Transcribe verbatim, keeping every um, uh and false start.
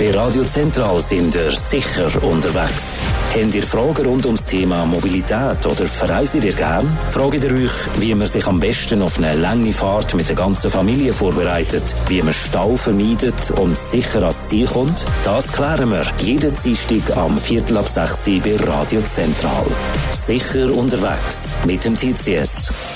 Bei Radio Zentral sind ihr sicher unterwegs. Habt ihr Fragen rund ums Thema Mobilität oder verreist ihr gern? Fragt ihr euch, wie man sich am besten auf eine lange Fahrt mit der ganzen Familie vorbereitet, wie man Stau vermeidet und sicher ans Ziel kommt? Das klären wir jeden Dienstag am Viertel ab sechs bei Radio Zentral. Sicher unterwegs mit dem T C S.